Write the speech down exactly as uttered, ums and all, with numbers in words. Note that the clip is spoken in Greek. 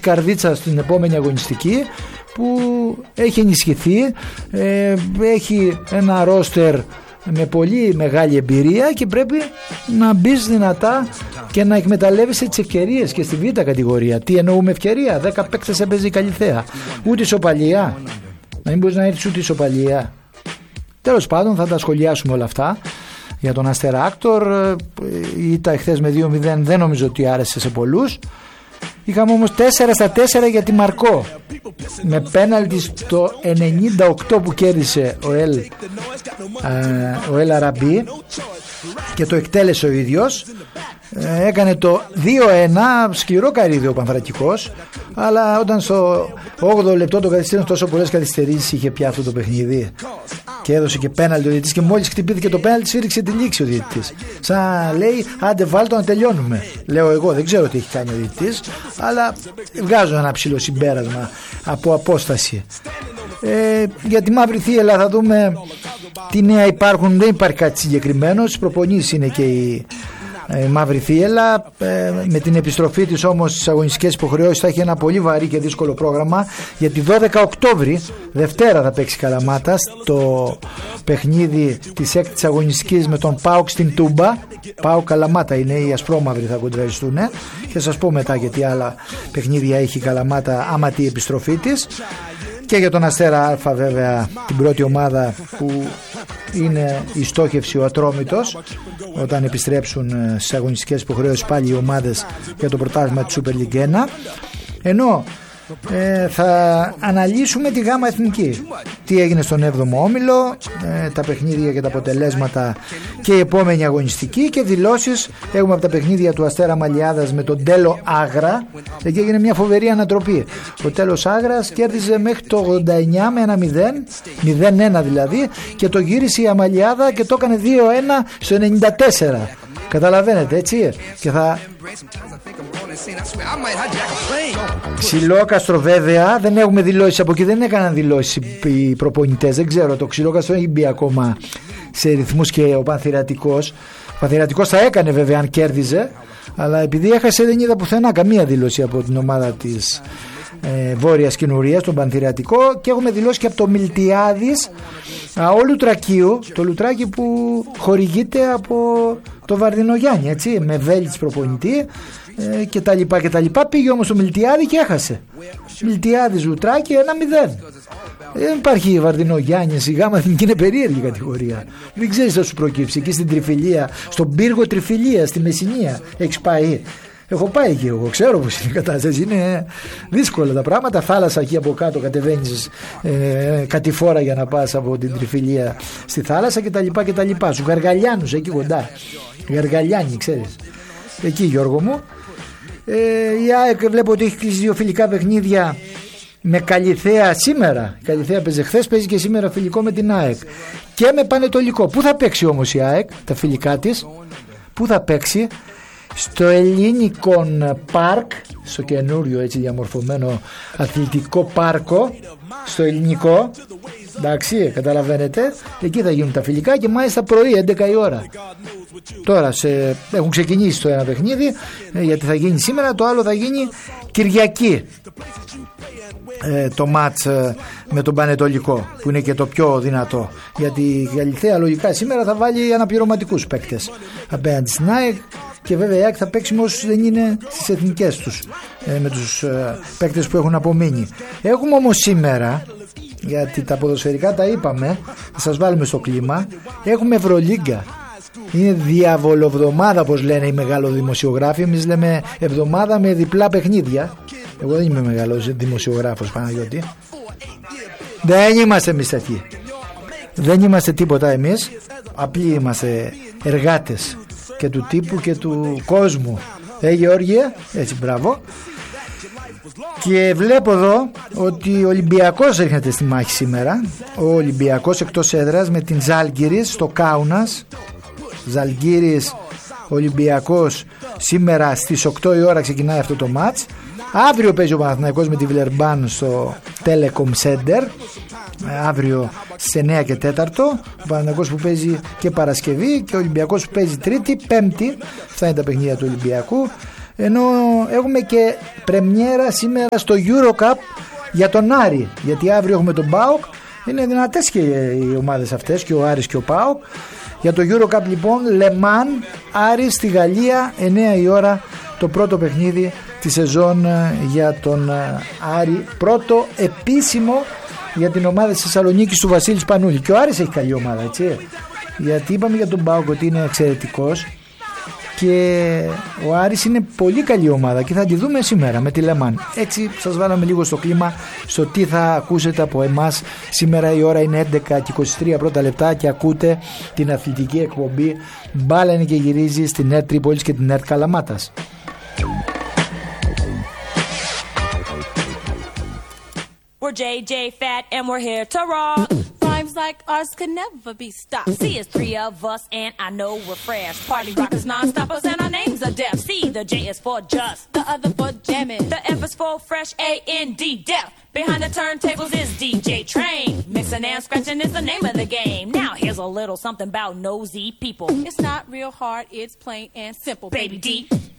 καρδίτσα στην επόμενη αγωνιστική, που έχει ενισχυθεί, ε, έχει ένα ρόστερ με πολύ μεγάλη εμπειρία και πρέπει να μπει δυνατά και να εκμεταλλεύεσαι τις ευκαιρίες και στη β' κατηγορία. Τι εννοούμε ευκαιρία? δέκα παίκτες έπαιζε η Καλιθέα, ούτε ισοπαλία, να μην μπορείς να έρθεις ούτε ισοπαλία. Τέλος πάντων, θα τα σχολιάσουμε όλα αυτά. Για τον Αστεράκτορ, η ήττα εχθές με δύο μηδέν δεν νομίζω ότι άρεσε σε πολλούς. Είχαμε όμως τέσσερα στα τέσσερα για τη Μαρκό, με πέναλτι στο ενενήντα οκτώ που κέρδισε ο Ελ, ε, ο Ελ Αραμπί και το εκτέλεσε ο ίδιος. Ε, έκανε το δύο ένα, σκληρό καρύδι ο Πανθρακικός, αλλά όταν στο όγδοο λεπτό το καθυστέρησε τόσο πολλές καθυστερήσεις είχε πια αυτό το παιχνίδι και έδωσε και πέναλτι ο διαιτητής, και μόλις χτυπήθηκε το πέναλτι σφύριξε τη λήξη ο διαιτητής, σαν λέει άντε βάλτο να τελειώνουμε. Λέω εγώ, δεν ξέρω τι έχει κάνει ο διαιτητής, αλλά βγάζω ένα ψηλό συμπέρασμα από απόσταση. Ε, για τη Μαύρη Θύελλα θα δούμε τι νέα υπάρχουν. Δεν υπάρχει κάτι συγκεκριμένο, στις προπονήσεις είναι και η η Μαύρη Θύελλα, ε, με την επιστροφή της όμως στις αγωνιστικές υποχρεώσεις θα έχει ένα πολύ βαρύ και δύσκολο πρόγραμμα, γιατί δώδεκα Οκτώβρη, Δευτέρα, θα παίξει Καλαμάτα στο παιχνίδι της έκτης αγωνιστικής με τον ΠΑΟΚ στην Τούμπα. ΠΑΟΚ Καλαμάτα είναι, οι ασπρόμαυροι θα κοντραριστούν, ε, και σας πω μετά γιατί άλλα παιχνίδια έχει η Καλαμάτα άμα τη επιστροφή της. Και για τον Αστέρα Α βέβαια, την πρώτη ομάδα που είναι η στόχευση, ο Ατρόμητος, όταν επιστρέψουν στις αγωνιστικές υποχρεώσεις πάλι οι ομάδες για το πρωτάθλημα της Super League ένα. Ενώ ε, θα αναλύσουμε τη Γάμα Εθνική, τι έγινε στον έβδομο όμιλο, ε, τα παιχνίδια και τα αποτελέσματα και η επόμενη αγωνιστική, και δηλώσεις έχουμε από τα παιχνίδια του Αστέρα Μαλιάδας με τον Τέλο Άγρα. Εκεί έγινε μια φοβερή ανατροπή. Ο Τέλος Άγρας κέρδιζε μέχρι το ογδόντα εννιά με ένα μηδέν, μηδέν ένα δηλαδή, και το γύρισε η Αμαλιάδα και το έκανε δύο ένα στο ενενήντα τέσσερα. Καταλαβαίνετε, έτσι. Και θα Ξυλόκαστρο βέβαια δεν έχουμε δηλώσεις από εκεί, δεν έκαναν δηλώσεις οι προπονητές, δεν ξέρω, το Ξυλόκαστρο έχει μπει ακόμα σε ρυθμούς, και ο Πανθυρατικός ο Πανθυρατικός θα έκανε βέβαια αν κέρδιζε, αλλά επειδή έχασε δεν είδα πουθενά καμία δήλωση από την ομάδα της ε, Βόρειας Κινουρίας, τον Πανθυρατικό, και έχουμε δηλώσει και από το Μιλτιάδης ο Λουτρακίου, το Λουτράκι που χορηγείται από το Βαρδινογιάννη, έτσι, με Βέλιτς προπονητή ε, και τα λοιπά και τα λοιπά. Πήγε όμως το Μιλτιάδη και έχασε. Μιλτιάδης Λουτράκι ένα μηδέν. Δεν υπάρχει Βαρδινογιάννης, η Γάμα Εθνική είναι περίεργη κατηγορία. Δεν ξέρεις θα σου προκύψει. Εκεί στην Τριφυλία, στον πύργο Τριφυλία, στη Μεσσηνία έχεις πάει? Έχω πάει εκεί εγώ, ξέρω πως είναι η κατάσταση. Είναι δύσκολα τα πράγματα. Θάλασσα εκεί από κάτω, κατεβαίνεις ε, κατηφόρα για να πας από την Τριφυλία στη θάλασσα κτλ. κτλ. Σου Γαργαλιάνους εκεί κοντά. Γαργαλιάνοι, ξέρεις. Εκεί, Γιώργο μου. Ε, η ΑΕΚ βλέπω ότι έχει κλείσει δύο φιλικά παιχνίδια με Καλιθέα σήμερα. Η Καλιθέα παίζει χθες, παίζει και σήμερα φιλικό με την ΑΕΚ. Και με Πανετολικό. Πού θα παίξει όμως η ΑΕΚ τα φιλικά της? Πού θα παίξει? Στο Ελληνικον Πάρκ, στο καινούριο έτσι διαμορφωμένο αθλητικό πάρκο, στο Ελληνικό, εντάξει, καταλαβαίνετε, εκεί θα γίνουν τα φιλικά, και μάλιστα πρωί έντεκα η ώρα. Τώρα σε, έχουν ξεκινήσει το ένα παιχνίδι, γιατί θα γίνει σήμερα, το άλλο θα γίνει Κυριακή, ε, το μάτς ε, με τον Πανετολικό, που είναι και το πιο δυνατό, γιατί η Καλιθέα λογικά σήμερα θα βάλει αναπληρωματικούς παίκτες απέναντι στην ΑΕΚ. Και βέβαια η ΑΕΚ θα παίξει με όσους δεν είναι στις εθνικές τους, ε, με τους ε, παίκτες που έχουν απομείνει. Έχουμε όμως σήμερα, γιατί τα ποδοσφαιρικά τα είπαμε, θα σας βάλουμε στο κλίμα, έχουμε Ευρωλίγκα. Είναι διαβολοβδομάδα, όπως λένε οι μεγαλοδημοσιογράφοι. Εμείς λέμε εβδομάδα με διπλά παιχνίδια. Εγώ δεν είμαι μεγάλος δημοσιογράφος, Παναγιώτη. Δεν είμαστε εμείς τέτοιοι. Δεν είμαστε τίποτα εμείς. Απλοί είμαστε εργάτες και του τύπου και του κόσμου. Ε, Γεώργια, έτσι, μπράβο. Και βλέπω εδώ ότι ο Ολυμπιακός έρχεται στη μάχη σήμερα. Ο Ολυμπιακός εκτός έδρας με την Ζάλγκιρις στο Κάουνας. Ζαλγκίρις Ολυμπιακός σήμερα στις οκτώ η ώρα ξεκινάει αυτό το μάτς. Αύριο παίζει ο Παναθηναϊκός με τη Βιλερμπάν στο Telecom Center. Αύριο στις εννιά και τέταρτο. Ο Παναθηναϊκός που παίζει και Παρασκευή, και ο Ολυμπιακός που παίζει Τρίτη, Πέμπτη. Αυτά είναι τα παιχνίδια του Ολυμπιακού. Ενώ έχουμε και πρεμιέρα σήμερα στο Eurocup για τον Άρη, γιατί αύριο έχουμε τον ΠΑΟΚ. Είναι δυνατές και οι ομάδες αυτές, και ο Άρης και ο ΠΑΟΚ. Για το Eurocup λοιπόν, Λεμάν, Άρης στη Γαλλία, εννιά η ώρα το πρώτο παιχνίδι τη σεζόν για τον Άρη. Πρώτο επίσημο για την ομάδα της Θεσσαλονίκης του Βασίλη Σπανούλη. Και ο Άρης έχει καλή ομάδα, έτσι. Γιατί είπαμε για τον ΠΑΟΚ ότι είναι εξαιρετικός. Και ο Άρης είναι πολύ καλή ομάδα και θα τη δούμε σήμερα με τη Λεμάν. Έτσι σας βάλαμε λίγο στο κλίμα στο τι θα ακούσετε από εμάς. Σήμερα η ώρα είναι έντεκα και είκοσι τρία πρώτα λεπτά και ακούτε την αθλητική εκπομπή Μπάλα είναι και γυρίζει στην ΕΡΤ Τρίπολης και την ΕΡΤ Καλαμάτας. We're J J Fat and we're here to rock. Rhymes like ours could never be stopped. See, it's three of us and I know we're fresh. Party rockers, non-stoppers, and our names are deaf. See, the J is for just, the other for jamming. The F is for fresh, A N D, deaf. Behind the turntables is D J Train. Mixing and scratching is the name of the game. Now here's a little something about nosy people. It's not real hard, it's plain and simple, baby D.